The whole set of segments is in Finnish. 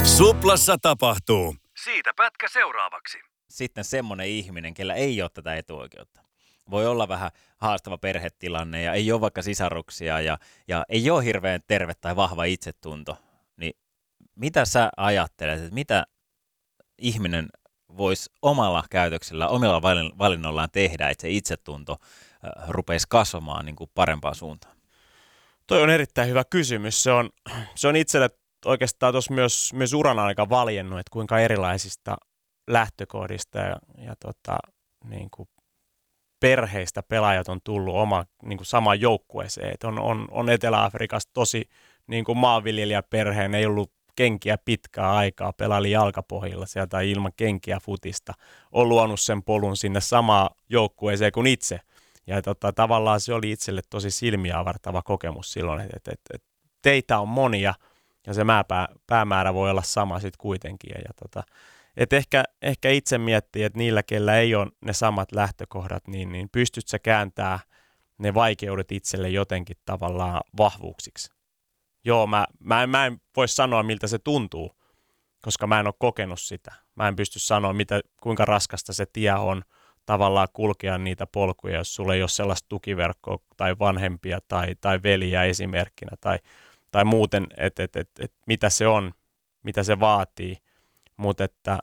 Suplassa tapahtuu. Siitä pätkä seuraavaksi. Sitten semmoinen ihminen, kellä ei ole tätä etuoikeutta. Voi olla vähän haastava perhetilanne ja ei ole vaikka sisaruksia ja ei ole hirveän terve tai vahva itsetunto. Niin mitä sä ajattelet, että mitä ihminen voisi omalla käytöksellä, omilla valinnoillaan tehdä, että se itsetunto rupeisi kasvamaan niin kuin parempaan suuntaan? Toi on erittäin hyvä kysymys. Se on itselle oikeastaan tuossa myös uran aika valjennut, että kuinka erilaisista lähtökohdista ja niin kuin perheistä pelaajat on tullut niin kuin samaan joukkueeseen. On Etelä-Afrikasta tosi niin kuin maanviljelijäperheen, ei ollut kenkiä pitkää aikaa, pelaili jalkapohjilla sieltä ilman kenkiä futista. On luonut sen polun sinne samaan joukkueeseen kuin itse. Ja tavallaan se oli itselle tosi silmiä avartava kokemus silloin, että teitä on monia ja se päämäärä voi olla sama sitten kuitenkin. Et ehkä itse miettii, että niillä, kellä ei ole ne samat lähtökohdat, niin pystyt sä kääntämään ne vaikeudet itselle jotenkin tavallaan vahvuuksiksi. Joo, mä en voi sanoa, miltä se tuntuu, koska mä en ole kokenut sitä. Mä en pysty sanoa, kuinka raskasta se tie on tavallaan kulkea niitä polkuja, jos sulla ei ole sellaista tukiverkkoa tai vanhempia tai veliä esimerkkinä tai muuten, että mitä se on, mitä se vaatii. Mutta että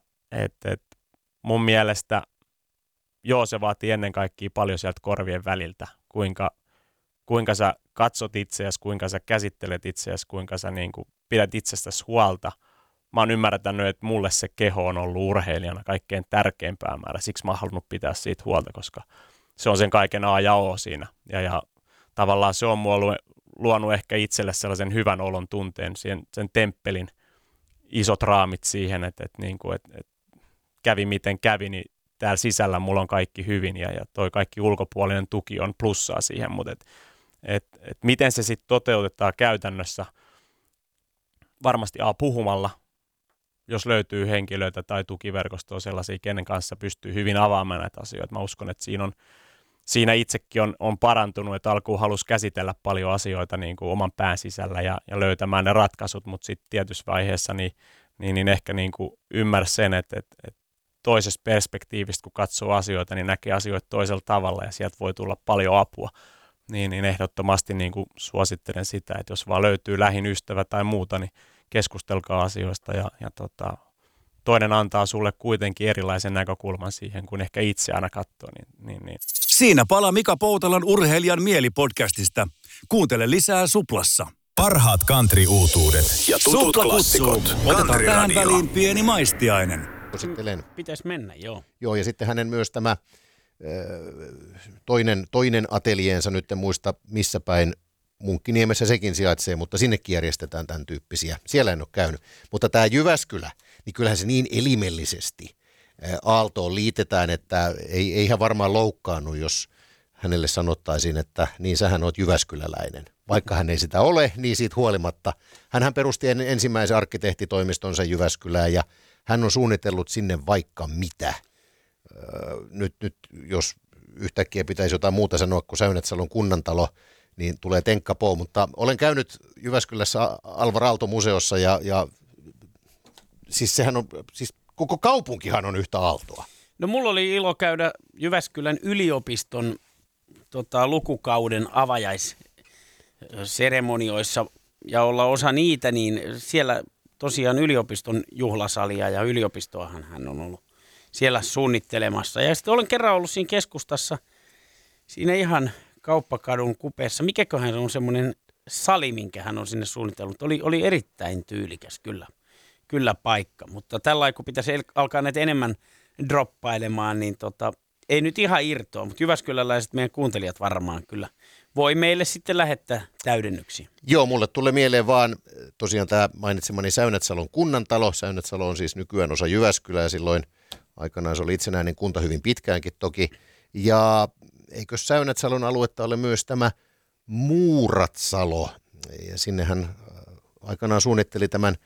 mun mielestä se vaatii ennen kaikkea paljon sieltä korvien väliltä, kuinka sä katsot itseäsi, kuinka sä käsittelet itseäsi, kuinka sä niin kuin pidät itsestäsi huolta. Mä oon ymmärtänyt, että mulle se keho on ollut urheilijana kaikkein tärkein päämäärä. Siksi mä oon halunnut pitää siitä huolta, koska se on sen kaiken A ja O siinä. Ja tavallaan se on mua luonut ehkä itselle sellaisen hyvän olon tunteen, sen temppelin isot raamit siihen, että kävi miten kävi, niin täällä sisällä mulla on kaikki hyvin ja toi kaikki ulkopuolinen tuki on plussaa siihen, mutta miten se sitten toteutetaan käytännössä, varmasti puhumalla, jos löytyy henkilöitä tai tukiverkostoa sellaisia, kenen kanssa pystyy hyvin avaamaan näitä asioita. Mä uskon, että siinä itsekin on parantunut, että alkuun halusi käsitellä paljon asioita niin kuin oman pään sisällä ja löytämään ne ratkaisut, mutta sitten tietyssä vaiheessa niin ehkä niin kuin ymmärsi sen, että toisesta perspektiivistä, kun katsoo asioita, niin näkee asioita toisella tavalla ja sieltä voi tulla paljon apua. Niin ehdottomasti niin kuin suosittelen sitä, että jos vaan löytyy lähin ystävä tai muuta, niin keskustelkaa asioista ja toinen antaa sulle kuitenkin erilaisen näkökulman siihen, kun ehkä itse aina katsoo. Niin. Siinä palaa Mika Poutalan Urheilijan mielipodcastista. Kuuntele lisää Suplassa. Parhaat country-uutuudet ja tutut Supla klassikot. kutsuu. Otetaan tähän väliin pieni maistiainen. Pitäisi mennä, joo. Joo, ja sitten hänen myös tämä toinen atelieensa, nyt en muista missä päin, Munkkiniemessä sekin sijaitsee, mutta sinnekin järjestetään tämän tyyppisiä. Siellä en ole käynyt. Mutta tämä Jyväskylä, niin kyllähän se niin elimellisesti Aaltoon liitetään, että ei hän varmaan loukkaannut, jos hänelle sanottaisiin, että niin sähän oot jyväskyläläinen. Vaikka hän ei sitä ole, niin siitä huolimatta. Hänhän perusti ensimmäisen arkkitehtitoimistonsa Jyväskylään ja hän on suunnitellut sinne vaikka mitä. Nyt jos yhtäkkiä pitäisi jotain muuta sanoa kuin Säynätsalon kunnantalo, niin tulee tenkkapoo, mutta olen käynyt Jyväskylässä Alvar Aalto-museossa ja siis sehän on, siis koko kaupunkihan on yhtä Aaltoa. No mulla oli ilo käydä Jyväskylän yliopiston lukukauden avajaisseremonioissa ja olla osa niitä, niin siellä tosiaan yliopiston juhlasalia ja yliopistoahan hän on ollut siellä suunnittelemassa. Ja sitten olen kerran ollut siinä keskustassa, siinä ihan Kauppakadun kupeessa. Mikäköhän on semmoinen sali, minkä hän on sinne suunnitellut. Oli erittäin tyylikäs kyllä paikka, mutta tällä kun pitäisi alkaa näitä enemmän droppailemaan, niin ei nyt ihan irtoa, mutta jyväskyläläiset meidän kuuntelijat varmaan kyllä voi meille sitten lähettää täydennyksiä. Joo, mulle tulee mieleen vaan tosiaan tämä mainitsemani Säynätsalon kunnantalo. Säynätsalo on siis nykyään osa Jyväskylää ja silloin aikanaan se oli itsenäinen kunta hyvin pitkäänkin toki. Ja eikö Säynätsalon aluetta ole myös tämä Muuratsalo? Ja sinne hän aikanaan suunnitteli tämän